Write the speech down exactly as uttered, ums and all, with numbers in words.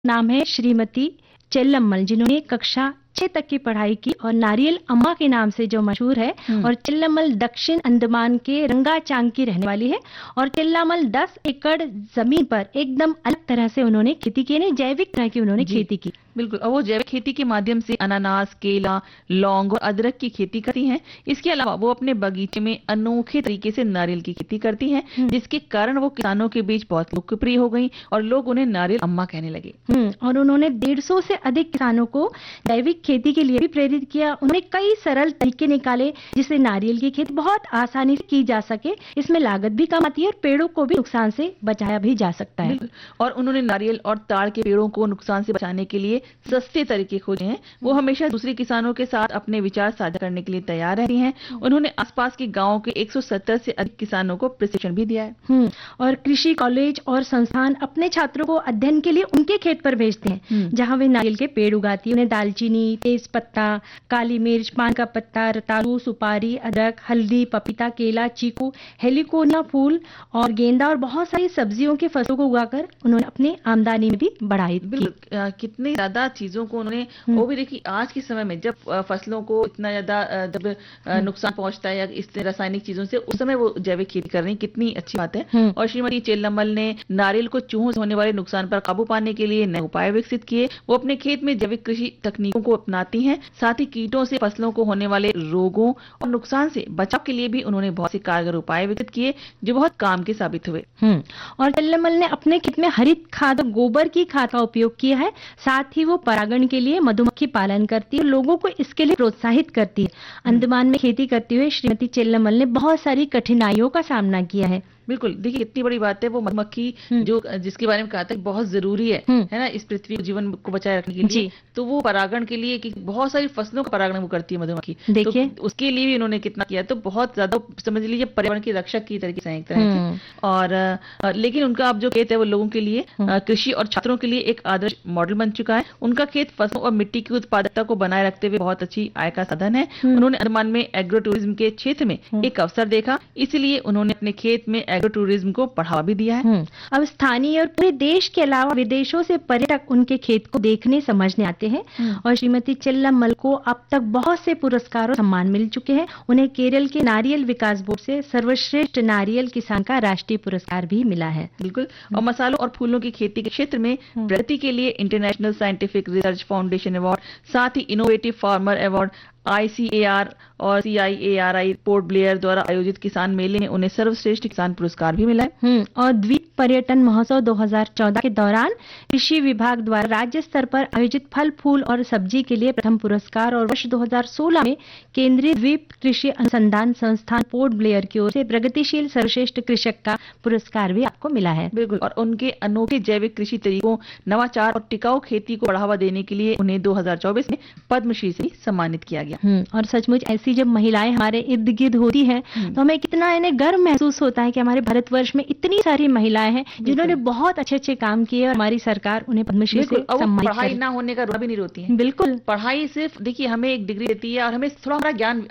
नाम है श्रीमती चेल्लम्मल, जिन्होंने कक्षा छह तक की पढ़ाई की और नारियल अम्मा के नाम से जो मशहूर है। हम्म। और चेल्लम्मल दक्षिण अंडमान के रंगाचांग की रहने वाली है। और चेल्लामल दस एकड़ जमीन पर एकदम अलग तरह से उन्होंने खेती की, यानी जैविक तरह की उन्होंने जी, खेती की। बिल्कुल। और वो जैविक खेती के माध्यम से अनानास, केला, लौंग और अदरक की खेती करती हैं। इसके अलावा वो अपने बगीचे में अनोखे तरीके से नारियल की खेती करती हैं, हम्म। जिसके कारण वो किसानों के बीच बहुत लोकप्रिय हो गई और लोग उन्हें नारियल अम्मा कहने लगे। हम्म और उन्होंने डेढ़ सौ से अधिक किसानों को जैविक खेती के लिए भी प्रेरित किया। उन्होंने कई सरल तरीके निकाले जिससे नारियल की खेती बहुत आसानी से की जा सके। इसमें लागत भी कम आती है और पेड़ों को भी नुकसान से बचाया भी जा सकता है। बिल्कुल। और उन्होंने नारियल और ताड़ के पेड़ों को नुकसान से बचाने के लिए सस्ते तरीके खोजे हैं। वो हमेशा दूसरे किसानों के साथ अपने विचार साझा करने के लिए तैयार रहती हैं। उन्होंने आसपास के गांवों के एक सौ सत्तर से अधिक किसानों को प्रशिक्षण भी दिया है। हम्म और कृषि कॉलेज और संस्थान अपने छात्रों को अध्ययन के लिए उनके खेत पर भेजते हैं, हम्म। जहां वे नारियल के पेड़ उगाती है। उन्हें दालचीनी, तेज पत्ता, काली मिर्च, पान का पत्ता, रतालू, सुपारी, अदरक, हल्दी, पपीता, केला, चीकू, हेलिकोनिया फूल और गेंदा और बहुत सारी सब्जियों की फसलों को उगाकर उन्होंने अपनी आमदनी में भी बढ़ाई की। बिल्कुल। अ, कितनी ज्यादा चीजों को उन्होंने, वो भी देखिए आज के समय में जब अ, फसलों को इतना ज्यादा अ, जब अ, नुकसान पहुंचता है या इस रासायनिक चीजों से, उस समय वो जैविक खेती कर रही हैं, कितनी अच्छी बात है। हम्म। और श्रीमती चेल्लम्मल ने नारियल को चूहों से होने वाले नुकसान पर काबू पाने के लिए नए उपाय विकसित किए। वो अपने खेत में जैविक कृषि तकनीकों को अपनाती हैं, साथ ही कीटों से फसलों को होने वाले रोगों और नुकसान से बचाव के लिए भी उन्होंने बहुत से कारगर उपाय विकसित किए, जो बहुत काम के साबित हुए। हम्म और चेल्लम्मल ने अपने खेत में हरित खाद और गोबर की खाद का उपयोग किया है। साथ ही वो परागण के लिए मधुमक्खी पालन करती है और लोगों को इसके लिए प्रोत्साहित करती है। अंडमान में खेती करते हुए श्रीमती चेल्लम्मल ने बहुत सारी कठिनाइयों का सामना किया है। बिल्कुल। देखिए कितनी बड़ी बात है। वो मधुमक्खी हम्म। जो जिसके बारे में कहा था कि बहुत जरूरी है हम्म। है ना, इस पृथ्वी को, जीवन को बचाए रखने के लिए। जी। तो वो परागण के लिए कि बहुत सारी फसलों का परागण वो करती है मधुमक्खी। देखिए। तो उसके लिए भी उन्होंने कितना किया, तो बहुत ज्यादा समझ लीजिए पर्यावरण की रक्षक की तरीके से एक तरह हम्म। से। और अ, लेकिन उनका अब जो खेत है वो लोगों के लिए, अ, कृषि और छात्रों के लिए एक आदर्श मॉडल बन चुका है। उनका खेत फसलों और मिट्टी की उत्पादकता को बनाए रखते हुए बहुत अच्छी आय का साधन है। हम्म। उन्होंने अंडमान में एग्रो टूरिज्म के क्षेत्र में हम्म। एक अवसर देखा, इसलिए उन्होंने अपने खेत में एग्रो टूरिज्म को बढ़ावा भी दिया है। हम्म अब स्थानीय और पूरे देश के अलावा विदेशों से पर्यटक उनके खेत को देखने समझने आते हैं। हम्म। और श्रीमती चेल्लम्मल को अब तक बहुत से पुरस्कार और सम्मान मिल चुके हैं। उन्हें केरल के नारियल विकास बोर्ड से सर्वश्रेष्ठ नारियल किसान का राष्ट्रीय पुरस्कार भी मिला है। बिल्कुल। और मसालों और फूलों की खेती के क्षेत्र में प्रगति के लिए international scientific research foundation award, साथ ही innovative farmer award, I C A R और सी आई A R I port Blair द्वारा आयोजित किसान मेले में उन्हें सर्वश्रेष्ठ किसान पुरस्कार भी मिला है। हम्म और द्वीप पर्यटन महोत्सव दो हज़ार चौदह के दौरान कृषि विभाग द्वारा राज्य स्तर पर आयोजित फल, फूल और सब्जी के लिए प्रथम पुरस्कार और वर्ष दो हज़ार सोलह में केंद्रीय द्वीप कृषि अनुसंधान संस्थान पोर्ट ब्लेयर की ओर से प्रगतिशील सर्वश्रेष्ठ कृषक का पुरस्कार भी आपको मिला है। बिल्कुल। और उनके अनोखे जैविक कृषि तरीकों, नवाचार और टिकाऊ खेती को बढ़ावा देने के लिए उन्हें दो हज़ार चौबीस में पद्मश्री से सम्मानित किया गया। हम्म और सचमुच ऐसी जब महिलाएं हमारे इर्द गिर्द होती हैं तो हमें कितना इन्हें गर्व महसूस होता है कि हमारे भारतवर्ष में इतनी सारी महिलाएं हैं जिन्होंने बहुत अच्छे अच्छे काम किए और हमारी सरकार उन्हें पद्मश्री से सम्मानित पढ़ाई ना होने का रोना भी नहीं रोती है। बिल्कुल। पढ़ाई सिर्फ देखिए हमें एक डिग्री देती है और हमें थोड़ा हमारा ज्ञान